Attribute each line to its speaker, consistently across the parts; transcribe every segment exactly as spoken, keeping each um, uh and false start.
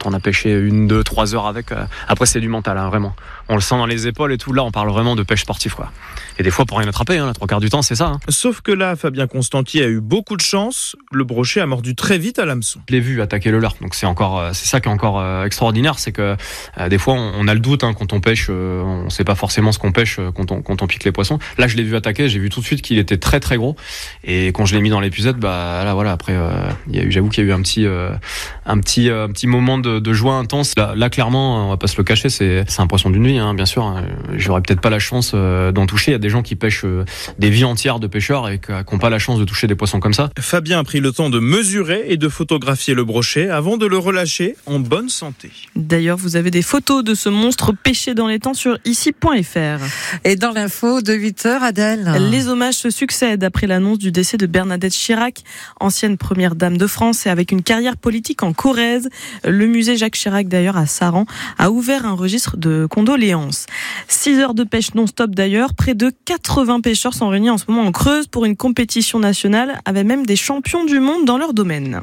Speaker 1: quand on a pêché une, deux, trois heures avec. Euh, après, c'est du mental, hein, vraiment. On le sent dans les épaules et tout. Là, on parle vraiment de pêche sportive, quoi. Et des fois, pour rien attraper, hein, la trois quarts du temps, c'est ça. Hein.
Speaker 2: Sauf que là, Fabien Constanti a eu beaucoup de chance. Le brochet a mordu très vite à l'hameçon.
Speaker 1: Je l'ai vu attaquer le leurre. Donc c'est encore, euh, c'est ça qui est encore euh, extraordinaire, c'est que euh, des fois, on, on a le doute hein, quand on pêche. Euh, on sait pas forcément ce qu'on pêche euh, quand on quand on pique les poissons. Là, je l'ai vu attaquer. J'ai vu tout de suite qu'il était très très gros. Et quand je l'ai mis dans l'épisode, bah là, voilà. Après, euh, il y a eu, j'avoue qu'il y a eu un petit, euh, un petit, euh, un petit moment de, de joie intense. Là, là, clairement, on va pas se le cacher, c'est, c'est un poisson d'une vie, hein, bien sûr. J'aurais peut-être pas la chance euh, d'en toucher. Il y a des gens qui pêchent euh, des vies entières de pêcheurs et qui n'ont pas la chance de toucher des poissons comme ça.
Speaker 2: Fabien a pris le temps de mesurer et de photographier le brochet avant de le relâcher en bonne santé.
Speaker 3: D'ailleurs, vous avez des photos de ce monstre pêché dans les temps sur ici point f r.
Speaker 4: Et dans l'info de huit heures, Adèle.
Speaker 3: Les hommages se succèdent après l'annonce du décès de Bernadette Chirac, ancienne première dame de France et avec une carrière politique en Corrèze. Le musée Jacques Chirac, d'ailleurs, à Saran, a ouvert un registre de condoléances. Six heures de pêche non-stop d'ailleurs. Près de quatre-vingts pêcheurs sont réunis en ce moment en Creuse pour une compétition nationale avec même des champions du monde dans leur domaine.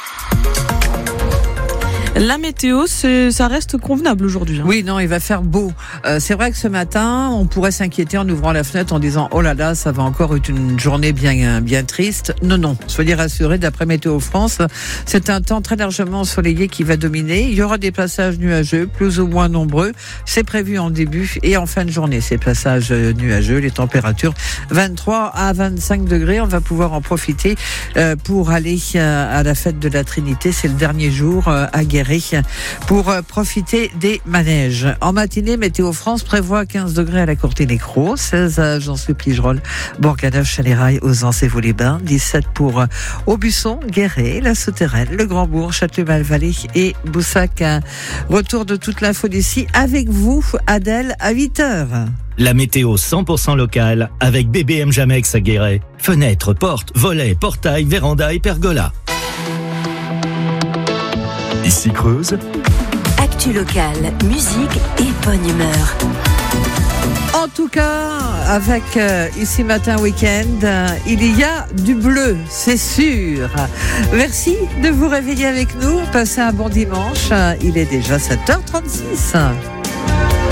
Speaker 3: La météo, c'est, ça reste convenable aujourd'hui. Hein.
Speaker 4: Oui, non, il va faire beau. Euh, c'est vrai que ce matin, on pourrait s'inquiéter en ouvrant la fenêtre en disant « Oh là là, ça va encore être une journée bien, bien triste ». Non, non, soyez rassurés, d'après Météo France, c'est un temps très largement ensoleillé qui va dominer. Il y aura des passages nuageux, plus ou moins nombreux. C'est prévu en début et en fin de journée, ces passages nuageux. Les températures vingt-trois à vingt-cinq degrés. On va pouvoir en profiter euh, pour aller euh, à la fête de la Trinité. C'est le dernier jour euh, à Guéret pour profiter des manèges. En matinée, Météo France prévoit quinze degrés à la Courtine-les-Crocs, seize à Jean-Supigerolles, Bourganeuf, Chaléraille, Auzans et Vaux-les-Bains, dix-sept pour Aubusson, Guéret, La Souterraine, Le Grand-Bourg, Châtelet-Val-Vallée et Boussac. Retour de toute l'info d'ici avec vous, Adèle, à huit heures.
Speaker 5: La météo cent pour cent locale avec B B M Jamex à Guéret. Fenêtres, portes, volets, portails, vérandas et pergolas. Ici Creuse.
Speaker 6: Actu locale, musique et bonne humeur.
Speaker 4: En tout cas, avec euh, Ici Matin Week-end, euh, il y a du bleu, c'est sûr. Merci de vous réveiller avec nous. Passez un bon dimanche. Il est déjà sept heures trente-six.